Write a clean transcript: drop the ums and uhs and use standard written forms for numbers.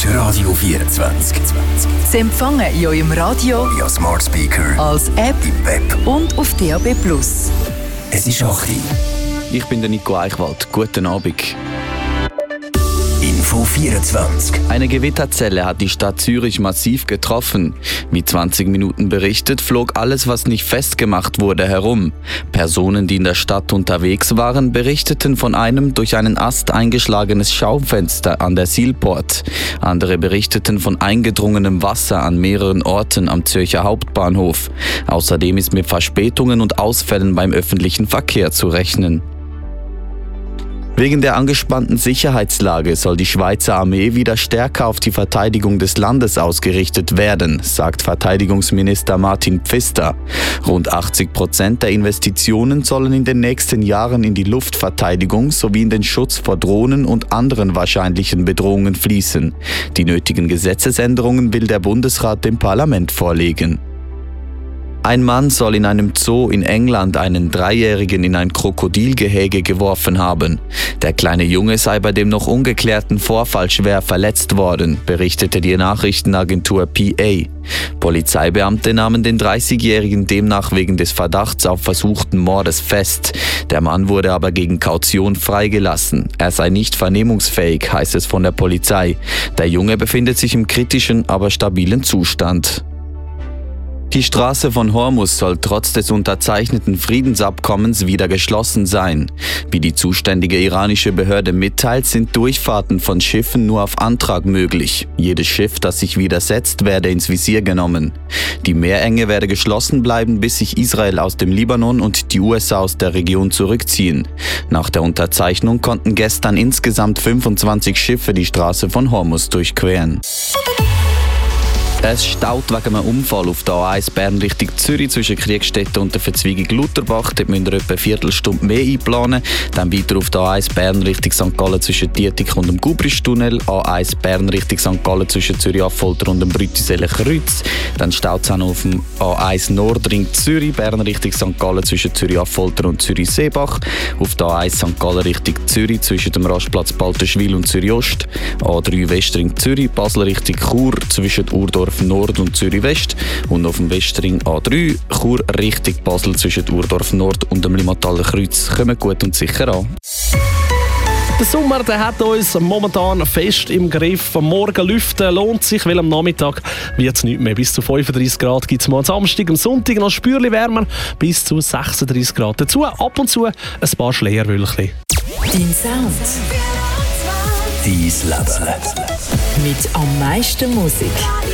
ist Radio 24. Sie empfangen in eurem Radio, via Smart Speaker, als App im Web und auf DAB+. Es ist 8 Uhr. Ich bin der Nico Eichwald. Guten Abend. Info 24. Eine Gewitterzelle hat die Stadt Zürich massiv getroffen. Wie 20 Minuten berichtet, flog alles, was nicht festgemacht wurde, herum. Personen, die in der Stadt unterwegs waren, berichteten von einem durch einen Ast eingeschlagenes Schaufenster an der Sihlport. Andere berichteten von eingedrungenem Wasser an mehreren Orten am Zürcher Hauptbahnhof. Außerdem ist mit Verspätungen und Ausfällen beim öffentlichen Verkehr zu rechnen. Wegen der angespannten Sicherheitslage soll die Schweizer Armee wieder stärker auf die Verteidigung des Landes ausgerichtet werden, sagt Verteidigungsminister Martin Pfister. Rund 80% der Investitionen sollen in den nächsten Jahren in die Luftverteidigung sowie in den Schutz vor Drohnen und anderen wahrscheinlichen Bedrohungen fließen. Die nötigen Gesetzesänderungen will der Bundesrat dem Parlament vorlegen. Ein Mann soll in einem Zoo in England einen 3-Jährigen in ein Krokodilgehege geworfen haben. Der kleine Junge sei bei dem noch ungeklärten Vorfall schwer verletzt worden, berichtete die Nachrichtenagentur PA. Polizeibeamte nahmen den 30-Jährigen demnach wegen des Verdachts auf versuchten Mordes fest. Der Mann wurde aber gegen Kaution freigelassen. Er sei nicht vernehmungsfähig, heißt es von der Polizei. Der Junge befindet sich im kritischen, aber stabilen Zustand. Die Straße von Hormuz soll trotz des unterzeichneten Friedensabkommens wieder geschlossen sein. Wie die zuständige iranische Behörde mitteilt, sind Durchfahrten von Schiffen nur auf Antrag möglich. Jedes Schiff, das sich widersetzt, werde ins Visier genommen. Die Meerenge werde geschlossen bleiben, bis sich Israel aus dem Libanon und die USA aus der Region zurückziehen. Nach der Unterzeichnung konnten gestern insgesamt 25 Schiffe die Straße von Hormuz durchqueren. Es staut wegen einem Unfall auf der A1 Bern Richtung Zürich zwischen Kriegstetten und der Verzweigung Lutherbach. Dort müsst ihr etwa eine Viertelstunde mehr einplanen. Dann weiter auf der A1 Bern Richtung St. Gallen zwischen Dietik und dem Gubristunnel. A1 Bern Richtung St. Gallen zwischen Zürich-Affolter und dem Brütiseler Kreuz. Dann staut es auch noch auf dem A1 Nordring Zürich, Bern Richtung St. Gallen zwischen Zürich-Affolter und Zürich-Seebach. Auf der A1 St. Gallen Richtung Zürich zwischen dem Rastplatz Balterschwil und Zürich-Ost. A3 Westring Zürich, Basel Richtung Chur zwischen Urdorf Nord und Zürich West und auf dem Westring A3 Chur Richtung Basel zwischen Urdorf Nord und dem Limmataler Kreuz. Kommen gut und sicher an. Der Sommer der hat uns momentan fest im Griff. Am Morgen lüften lohnt sich, weil am Nachmittag wird es nicht mehr. Bis zu 35 Grad gibt es mal am Samstag, am Sonntag noch spürlich wärmer, bis zu 36 Grad. Dazu ab und zu ein paar Schleierwölkchen. Dein Sound. Dein Leben. Mit am meisten Musik.